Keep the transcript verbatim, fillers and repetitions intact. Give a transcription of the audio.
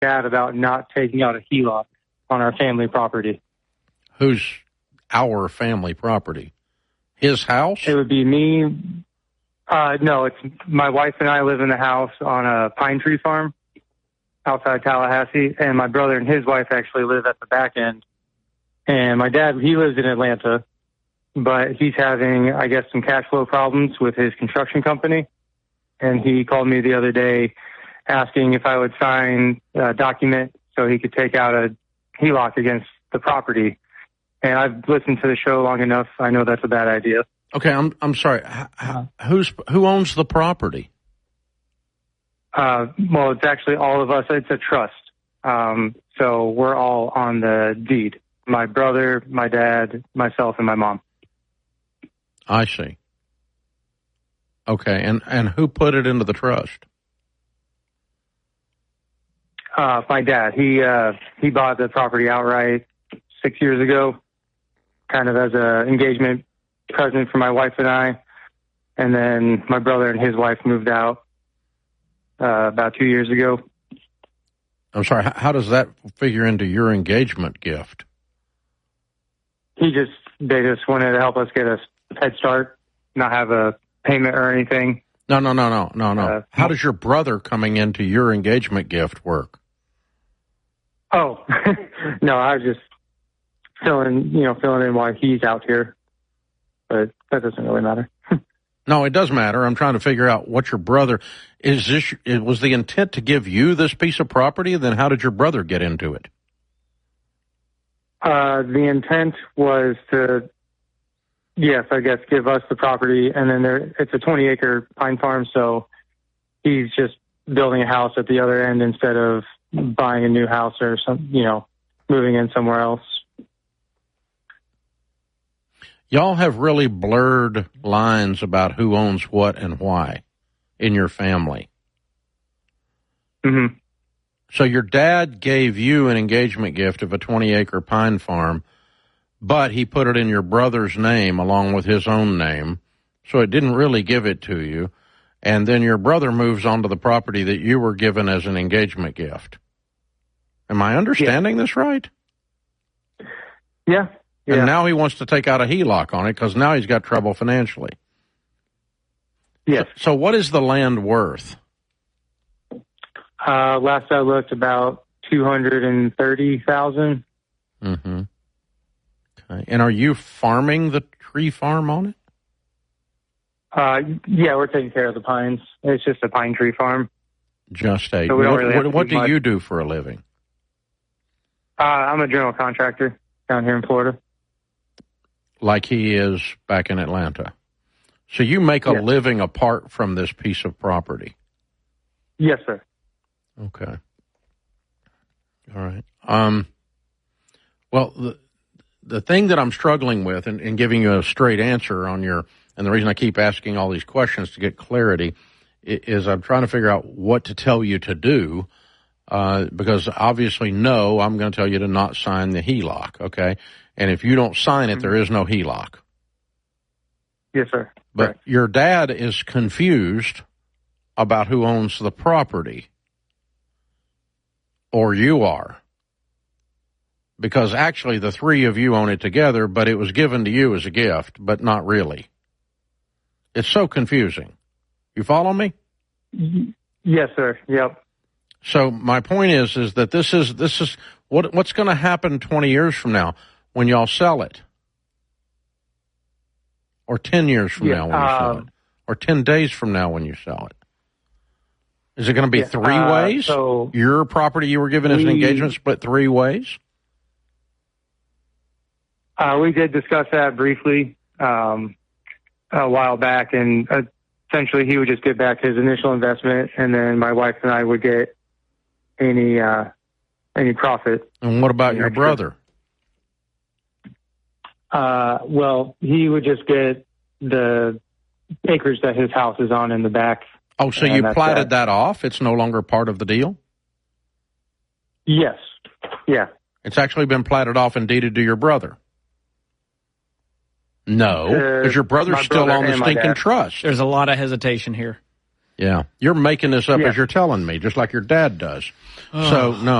Dad about not taking out a H E L O C on our family property. Who's our family property? His house? It would be me. Uh, no, it's my wife and I live in the house on a pine tree farm outside Tallahassee, and my brother and his wife actually live at the back end. And my dad, he lives in Atlanta, but he's having, I guess, some cash flow problems with his construction company. And he called me the other day asking if I would sign a document so he could take out a H E L O C against the property. And I've listened to the show long enough. I know that's a bad idea. Okay, I'm I'm sorry. H- who's who owns the property? Uh, well, it's actually all of us. It's a trust. Um, so we're all on the deed. My brother, my dad, myself, and my mom. I see. Okay, and, and who put it into the trust? Uh, my dad. He uh, he bought the property outright six years ago, kind of as a engagement present for my wife and I. And then my brother and his wife moved out uh, about two years ago. I'm sorry, how, how does that figure into your engagement gift? He just, they just wanted to help us get a head start, not have a payment or anything. No, no, no, no, no, no. Uh, how does your brother coming into your engagement gift work? Oh, no, I was just filling, you know, filling in why he's out here, but that doesn't really matter. No, it does matter. I'm trying to figure out what your brother is. This it was the intent to give you this piece of property. Then how did your brother get into it? Uh, the intent was to, yes, I guess, give us the property, and then there, it's a twenty acre pine farm, so he's just building a house at the other end instead of buying a new house or some, you know, moving in somewhere else. Y'all have really blurred lines about who owns what and why in your family. Mm-hmm. So your dad gave you an engagement gift of a twenty acre pine farm, but he put it in your brother's name along with his own name, so it didn't really give it to you. And then your brother moves onto the property that you were given as an engagement gift. Am I understanding yeah. this right? Yeah. yeah. And now he wants to take out a H E L O C on it because now he's got trouble financially. Yes. So, so what is the land worth? Uh, last I looked, about two hundred thirty thousand dollars. Mm-hmm. Okay. And are you farming the tree farm on it? Uh, yeah, we're taking care of the pines. It's just a pine tree farm. Just a. So we don't what really what, do what do much. you do for a living? Uh, I'm a general contractor down here in Florida. Like he is back in Atlanta. So you make a yeah. living apart from this piece of property? Yes, sir. Okay. All right. Um, well, the, the thing that I'm struggling with and, and giving you a straight answer on your, and the reason I keep asking all these questions to get clarity is I'm trying to figure out what to tell you to do, uh, because obviously, no, I'm going to tell you to not sign the H E L O C, okay? And if you don't sign it, mm-hmm. there is no H E L O C. Yes, sir. But Correct. Your dad is confused about who owns the property. Or you are. Because actually the three of you own it together, but it was given to you as a gift, but not really. It's so confusing. You follow me? Yes, sir. Yep. So my point is, is that this is, this is, what what's going to happen twenty years from now when y'all sell it? Or ten years from yeah, now when you sell um, it? Or ten days from now when you sell it? Is it going to be yeah, three uh, ways? So Your property you were given as we, an engagement split three ways? Uh, we did discuss that briefly um, a while back, and uh, essentially he would just get back his initial investment, and then my wife and I would get any uh, any profit. And what about your extra. brother? Uh, well, he would just get the acreage that his house is on in the back. Oh, so you platted that. that off? It's no longer part of the deal? Yes. Yeah. It's actually been platted off and deeded to your brother? No, because uh, your brother's still brother on the stinking dad. trust. There's a lot of hesitation here. Yeah. You're making this up Yeah. as you're telling me, just like your dad does. Oh. So, no.